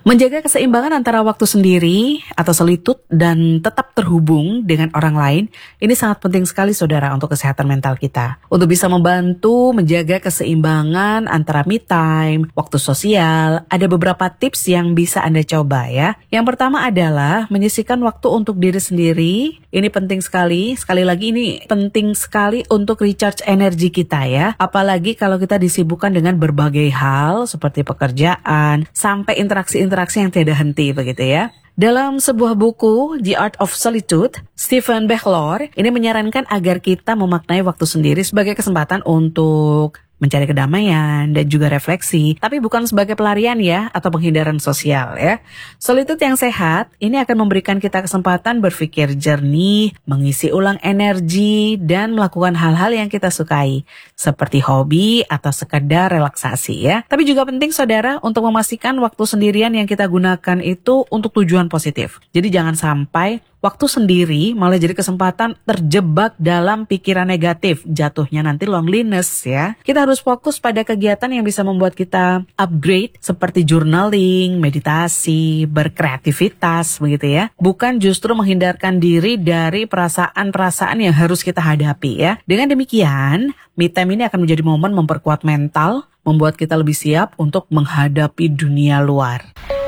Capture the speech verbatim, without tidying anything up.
Menjaga keseimbangan antara waktu sendiri atau solitude dan tetap terhubung dengan orang lain, ini sangat penting sekali saudara untuk kesehatan mental kita. Untuk bisa membantu menjaga keseimbangan antara me time, waktu sosial, ada beberapa tips yang bisa Anda coba ya. Yang pertama adalah menyisihkan waktu untuk diri sendiri. Ini penting sekali, sekali lagi ini penting sekali untuk recharge energi kita ya. Apalagi kalau kita disibukkan dengan berbagai hal seperti pekerjaan, sampai interaksi interaksi yang tidak henti begitu ya. Dalam sebuah buku The Art of Solitude, Stephen Becklor ini menyarankan agar kita memaknai waktu sendiri sebagai kesempatan untuk mencari kedamaian dan juga refleksi, tapi bukan sebagai pelarian ya atau penghindaran sosial ya. Solitude yang sehat ini akan memberikan kita kesempatan berpikir jernih, mengisi ulang energi dan melakukan hal-hal yang kita sukai seperti hobi atau sekedar relaksasi ya. Tapi juga penting saudara untuk memastikan waktu sendirian yang kita gunakan itu untuk tujuan positif. Jadi jangan sampai waktu sendiri malah jadi kesempatan terjebak dalam pikiran negatif, jatuhnya nanti loneliness ya. Kita harus fokus pada kegiatan yang bisa membuat kita upgrade seperti journaling, meditasi, berkreativitas begitu ya. Bukan justru menghindarkan diri dari perasaan-perasaan yang harus kita hadapi ya. Dengan demikian, me time ini akan menjadi momen memperkuat mental, membuat kita lebih siap untuk menghadapi dunia luar.